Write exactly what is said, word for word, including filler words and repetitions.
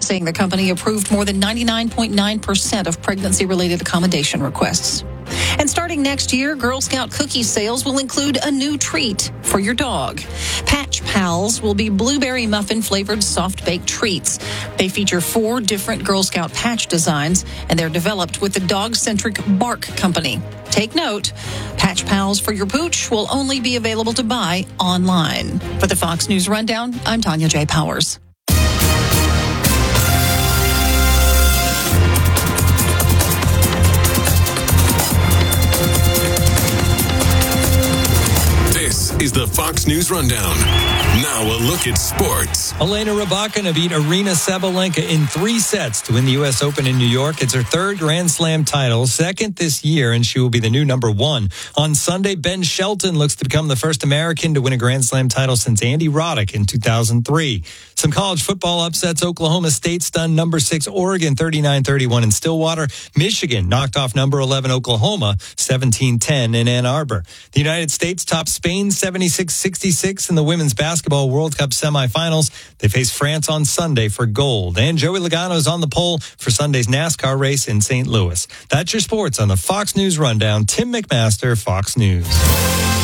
saying the company approved more than ninety-nine point nine percent of pregnancy-related accommodation requests. And starting next year, Girl Scout cookie sales will include a new treat for your dog. Patch Pals will be blueberry muffin-flavored soft-baked treats. They feature four different Girl Scout patch designs, and they're developed with the dog-centric Bark Company. Take note, Patch Pals for your pooch will only be available to buy online. For the Fox News Rundown, I'm Tanya J. Powers. Is the Fox News Rundown. Now a look at sports. Elena Rybakina beat Arina Sabalenka in three sets to win the U S Open in New York. It's her third Grand Slam title, second this year, and she will be the new number one. On Sunday, Ben Shelton looks to become the first American to win a Grand Slam title since Andy Roddick in two thousand three. Some college football upsets. Oklahoma State stunned number six Oregon thirty-nine thirty-one in Stillwater. Michigan knocked off number eleven Oklahoma seventeen ten in Ann Arbor. The United States topped Spain seventy-six sixty-six in the Women's Basketball World Cup semifinals. They face France on Sunday for gold. And Joey Logano is on the pole for Sunday's NASCAR race in Saint Louis. That's your sports on the Fox News Rundown. Tim McMaster, Fox News.